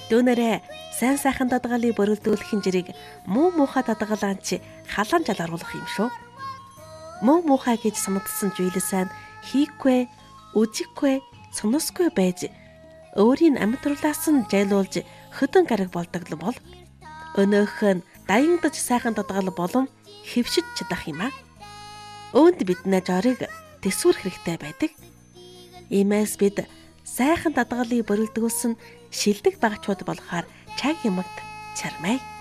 Дүүнэрээ сайн сайхан дадгалыг бөрөлдүүлэх хинжирийг муу муухай дадгалаанч халаан жалгаруулах юм шүү. Муу муухай гэж санагдсан зүйлээ сайн хийхгүй, үзэхгүй, соносгүй байж өөрийн амьдралаас нь жайлуулж хөдөн гараг болдог бол өнөөх нь даянгдаж сайхан дадгал болон хэвшиж чадах юм аа. Үүнд бидний жорыг төсвөр хэрэгтэй байдаг. Иймээс бид сайхан дадгалыг бөрөлдүүлсэн шилдэг багчууд болохоор чаг юмд чармай.